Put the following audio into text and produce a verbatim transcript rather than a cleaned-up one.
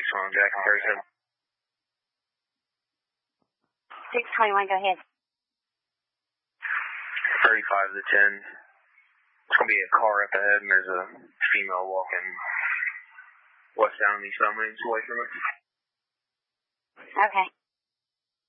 one, Jackson thirty-seven. six twenty-one, go ahead. thirty-five to ten. It's going to be a car up ahead, and there's a female walking west down these down lanes away from it. Okay.